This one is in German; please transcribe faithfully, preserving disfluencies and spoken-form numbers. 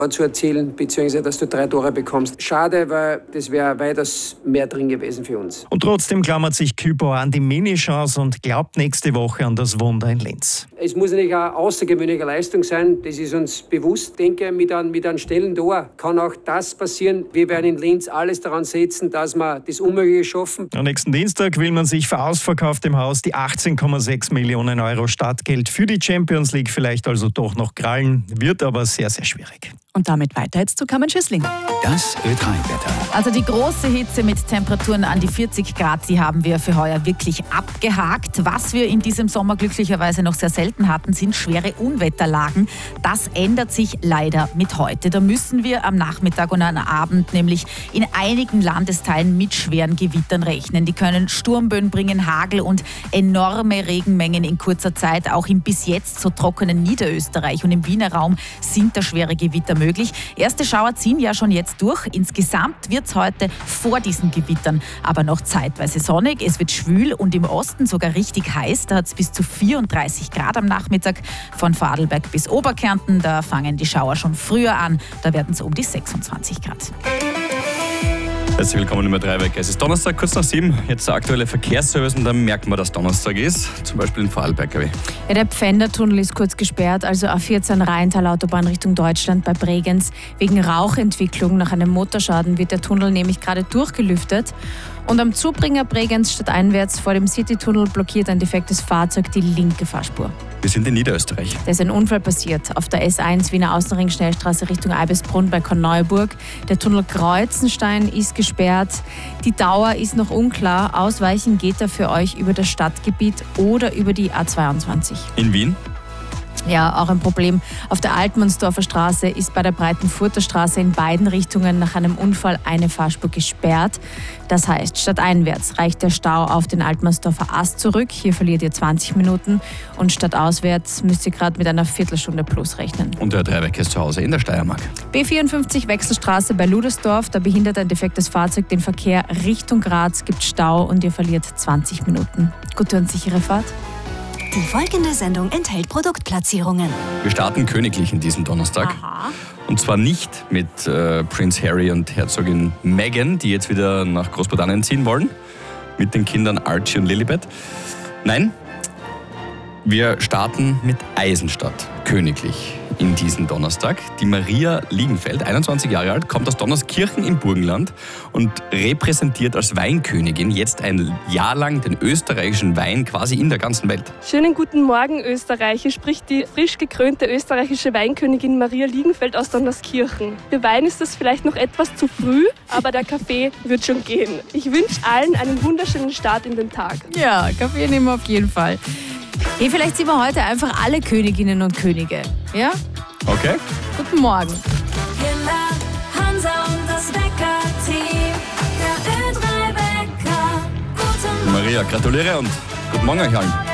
zu erzielen, beziehungsweise dass du drei Tore bekommst. Schade, weil das wäre weitaus mehr drin gewesen für uns. Und trotzdem klammert sich Kübauer an die Mini-Chance und glaubt nächste Woche an das Wunder in Linz. Es muss natürlich eine außergewöhnliche Leistung sein, das ist uns bewusst. Ich denke, mit einem, mit einem schnellen Tor kann auch das passieren. Wir werden in Linz alles daran setzen, dass wir das Unmögliche schaffen. Am nächsten Dienstag will man sich vor ausverkauftem Haus die achtzehn Komma sechs Millionen Euro Startgeld für die Champions League vielleicht also doch noch krallen, wird aber sehr, sehr schwierig. Und damit weiter jetzt zu Carmen Schüssling. Das Ö drei Wetter. Also die große Hitze mit Temperaturen an die vierzig Grad, die haben wir für heuer wirklich abgehakt. Was wir in diesem Sommer glücklicherweise noch sehr selten hatten, sind schwere Unwetterlagen. Das ändert sich leider mit heute. Da müssen wir am Nachmittag und am Abend nämlich in einigen Landesteilen mit schweren Gewittern rechnen. Die können Sturmböen bringen, Hagel und enorme Regenmengen in kurzer Zeit. Auch im bis jetzt so trockenen Niederösterreich und im Wiener Raum sind da schwere Gewitter möglich. Erste Schauer ziehen ja schon jetzt durch. Insgesamt wird es heute vor diesen Gewittern aber noch zeitweise sonnig. Es wird schwül und im Osten sogar richtig heiß. Da hat es bis zu vierunddreißig Grad am Nachmittag. Von Vorarlberg bis Oberkärnten, da fangen die Schauer schon früher an. Da werden es um die sechsundzwanzig Grad. Herzlich willkommen im Ö drei Wecker. Es ist Donnerstag, kurz nach sieben. Jetzt der aktuelle Verkehrsservice und dann merkt man, dass Donnerstag ist. Zum Beispiel in Vorarlberg. Ja, der Pfändertunnel ist kurz gesperrt, also A vierzehn Rheintal-Autobahn Richtung Deutschland bei Bregenz. Wegen Rauchentwicklung nach einem Motorschaden wird der Tunnel nämlich gerade durchgelüftet. Und am Zubringer Bregenz stadteinwärts vor dem Citytunnel blockiert ein defektes Fahrzeug die linke Fahrspur. Wir sind in Niederösterreich. Da ist ein Unfall passiert auf der S eins Wiener Außenring Schnellstraße Richtung Eibisbrunn bei Korneuburg. Der Tunnel Kreuzenstein ist gesperrt. Die Dauer ist noch unklar. Ausweichen geht er für euch über das Stadtgebiet oder über die A zweiundzwanzig. In Wien? Ja, auch ein Problem. Auf der Altmannsdorfer Straße ist bei der Breitenfurter Straße in beiden Richtungen nach einem Unfall eine Fahrspur gesperrt. Das heißt, stadteinwärts reicht der Stau auf den Altmannsdorfer Ast zurück. Hier verliert ihr zwanzig Minuten. Und stadtauswärts müsst ihr gerade mit einer Viertelstunde plus rechnen. Und der Ö drei Wecker ist zu Hause in der Steiermark. B vierundfünfzig Wechselstraße bei Ludersdorf. Da behindert ein defektes Fahrzeug den Verkehr Richtung Graz. Gibt Stau und ihr verliert zwanzig Minuten. Gute und sichere Fahrt. Die folgende Sendung enthält Produktplatzierungen. Wir starten königlich in diesem Donnerstag. Aha. Und zwar nicht mit äh, Prince Harry und Herzogin Meghan, die jetzt wieder nach Großbritannien ziehen wollen, mit den Kindern Archie und Lilibet. Nein, wir starten mit Eisenstadt, königlich in diesen Donnerstag. Die Maria Liegenfeld, einundzwanzig Jahre alt, kommt aus Donnerskirchen im Burgenland und repräsentiert als Weinkönigin jetzt ein Jahr lang den österreichischen Wein quasi in der ganzen Welt. Schönen guten Morgen, Österreich. Hier spricht die frisch gekrönte österreichische Weinkönigin Maria Liegenfeld aus Donnerskirchen. Für Wein ist es vielleicht noch etwas zu früh, aber der Kaffee wird schon gehen. Ich wünsche allen einen wunderschönen Start in den Tag. Ja, Kaffee nehmen wir auf jeden Fall. Hey, vielleicht sind wir heute einfach alle Königinnen und Könige. Ja? Okay. Guten Morgen. Kinder, Hansa und das Wecker-Team. Der Ö drei Wecker. Guten Morgen. Maria, gratuliere und guten Morgen euch allen.